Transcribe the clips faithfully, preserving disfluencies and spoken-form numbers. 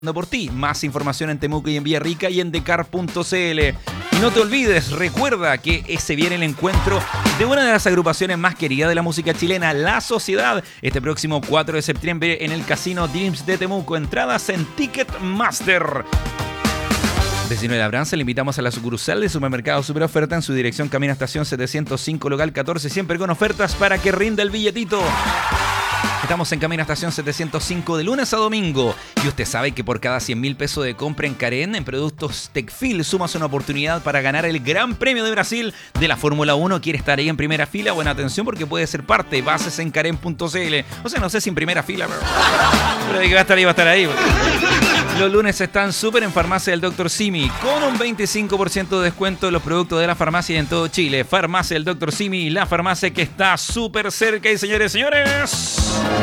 por ti. Más información en Temuco y en Villarrica y en decar punto c l. Y no te olvides, recuerda que se viene el encuentro de una de las agrupaciones más queridas de la música chilena, La Sociedad, este próximo cuatro de septiembre en el Casino Dreams de Temuco. Entradas en Ticketmaster. Vecino de Labranza, le invitamos a la sucursal de Supermercado Super Oferta en su dirección Camino Estación setecientos cinco, local catorce, siempre con ofertas para que rinda el billetito. Estamos en Camino Estación setecientos cinco de lunes a domingo. Y usted sabe que por cada cien mil pesos de compra en Karen, en productos Tecfil, sumas una oportunidad para ganar el Gran Premio de Brasil de la Fórmula uno. ¿Quiere estar ahí en primera fila? Buena atención porque puede ser parte. Bases en Karen punto c l. O sea, no sé si en primera fila, pero, pero de que va a estar ahí, va a estar ahí. Los lunes están súper en Farmacia del doctor Simi, con un veinticinco por ciento de descuento en los productos de la farmacia en todo Chile. Farmacia del doctor Simi, la farmacia que está súper cerca. Y señores, señores,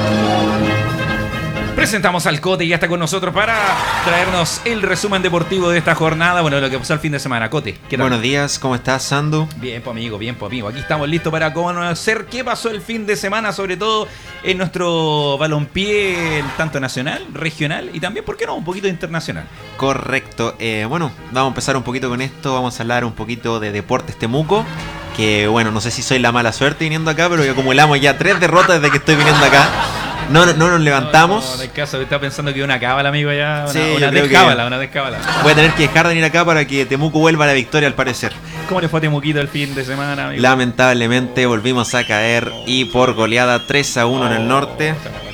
presentamos al Cote y ya está con nosotros para traernos el resumen deportivo de esta jornada. Bueno, lo que pasó el fin de semana. Cote, ¿qué tal? Buenos días, ¿cómo estás, Sandu? Bien, pues amigo, bien, pues amigo. Aquí estamos listos para conocer qué pasó el fin de semana, sobre todo en nuestro balompié, tanto nacional, regional y también, ¿por qué no?, un poquito internacional. Correcto. Eh, bueno, vamos a empezar un poquito con esto. Vamos a hablar un poquito de Deportes Temuco. Que bueno, no sé si soy la mala suerte viniendo acá, pero acumulamos ya tres derrotas desde que estoy viniendo acá. No, no, no nos levantamos. No, no, no hay caso, está pensando que una cábala, amigo, ya. Una, sí, una descábala, una descábala. Voy a tener que dejar de venir acá para que Temuco vuelva a la victoria, al parecer. ¿Cómo le fue a Temuquito el fin de semana, amigo? Lamentablemente volvimos a caer y por goleada tres a uno en el norte.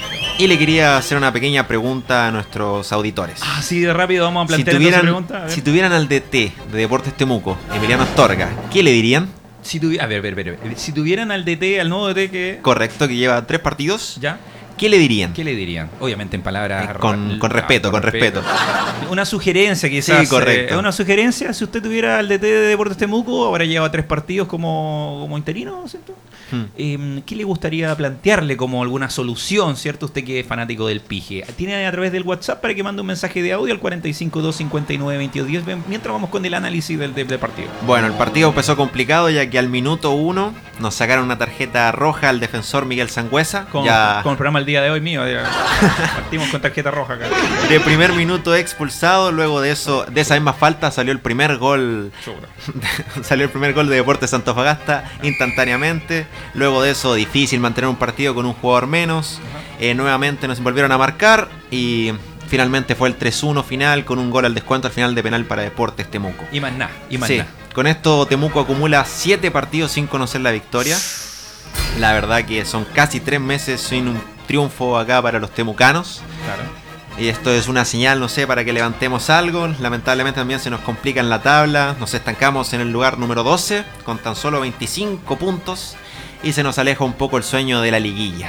Y le quería hacer una pequeña pregunta a nuestros auditores. Ah, sí, de rápido vamos a plantear si tuvieran, esa pregunta. Si tuvieran al D T de Deportes Temuco, Emiliano Astorga, ¿qué le dirían? Si tuvi- a ver, a ver, a ver, si tuvieran al D T, al nuevo D T que... Correcto, que lleva tres partidos. ¿Ya? ¿Qué le dirían? ¿Qué le dirían? Obviamente en palabras... Eh, con, con respeto, ah, con, con respeto. respeto. Una sugerencia quizás. Sí, correcto. Eh, una sugerencia, si usted tuviera al D T de Deportes Temuco, ahora lleva tres partidos como, como interino, ¿cierto? Hmm. Eh, ¿Qué le gustaría plantearle como alguna solución, ¿cierto? Usted que es fanático del pije. Tiene a través del WhatsApp para que mande un mensaje de audio al cuarenta y cinco, dos cincuenta y nueve, veintidós diez, mientras vamos con el análisis del, del, del partido. Bueno, el partido empezó complicado ya que al minuto uno nos sacaron una tarjeta roja al defensor Miguel Sangüesa. Con, ya... con el programa El Día de Hoy mío, ya. Partimos con tarjeta roja acá. De primer minuto expulsado, luego de eso, de esa misma falta salió el primer gol. Salió el primer gol de Deportes Antofagasta instantáneamente. Luego de eso, difícil mantener un partido con un jugador menos. Eh, nuevamente nos volvieron a marcar y finalmente fue el tres uno final con un gol al descuento al final de penal para Deportes Temuco. Y más nada, y más sí, nada. Con esto Temuco acumula siete partidos sin conocer la victoria. La verdad que son casi tres meses sin un triunfo acá para los temucanos. Claro. Y esto es una señal, no sé, para que levantemos algo. Lamentablemente también se nos complica en la tabla. Nos estancamos en el lugar número doce con tan solo veinticinco puntos. Y se nos aleja un poco el sueño de la liguilla.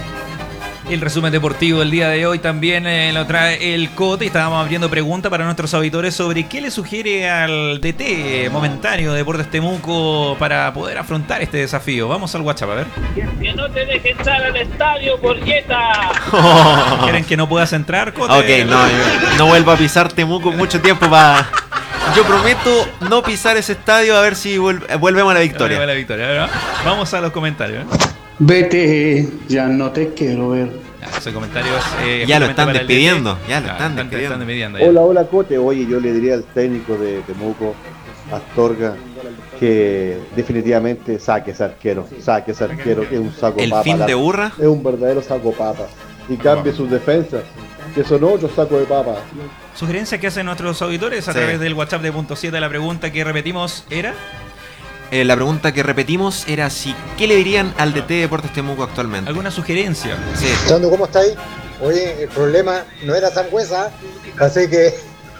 El resumen deportivo del día de hoy también eh, lo trae el Cote. Estábamos abriendo preguntas para nuestros auditores sobre qué le sugiere al D T momentáneo de Deportes Temuco para poder afrontar este desafío. Vamos al WhatsApp, a ver. Que no te deje entrar al estadio, Borgueta. Oh. ¿Quieren que no puedas entrar, Cote? Ok, no, no vuelvo a pisar Temuco mucho tiempo para... Yo prometo no pisar ese estadio a ver si vuel- volvemos a la victoria. A la victoria. A ver, vamos a los comentarios. ¿eh? Vete, ya no te quiero ver. Esos comentarios. Eh, ya lo están despidiendo. D T. Ya lo Ah, están, están despidiendo. Están despidiendo ya. Hola, hola, Cote. Oye, yo le diría al técnico de Temuco, Astorga, que definitivamente saque ese arquero. Saque ese arquero, que es un saco ¿El papa. fin de burra? Es un verdadero saco papa. Y cambie sus defensas, que son otros sacos de papa. Sugerencia que hacen nuestros auditores a sí. través del WhatsApp de punto siete. La pregunta que repetimos era... Eh, la pregunta que repetimos era si ¿qué le dirían al D T de Deportes Temuco actualmente? ¿Alguna sugerencia? Sí. Sando, ¿cómo estáis? Oye, el problema no era Sangüesa, así que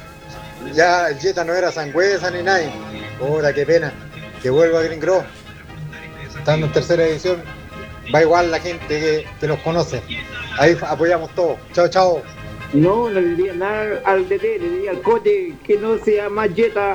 ya el Jetta no era Sangüesa ni nadie. Ahora, qué pena, que vuelva a Green Grove. Estando en tercera edición, va igual la gente que, que nos conoce. Ahí apoyamos todos. Chao, chao. No, no le diría nada al D T, le diría al Cote que no sea más Jetta.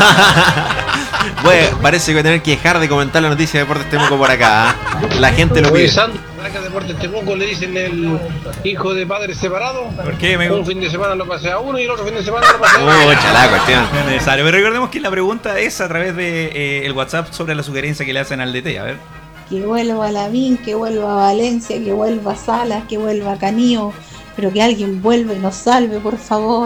Bueno, parece que voy a tener que dejar de comentar la noticia de Deportes Temuco por acá. ¿eh? La gente lo pide. ¿Para que Deportes Temuco le dicen el hijo de padres separados? ¿Por qué, amigo? Un fin de semana lo pasé a uno y el otro fin de semana lo pasé a Oh, otro. chalá, cuestión. No es necesario, pero recordemos que la pregunta es a través de eh, el WhatsApp sobre la sugerencia que le hacen al D T. A ver. Que vuelva Lavín, que vuelva Valencia, que vuelva Salas, que vuelva Canillo, pero que alguien vuelva y nos salve, por favor.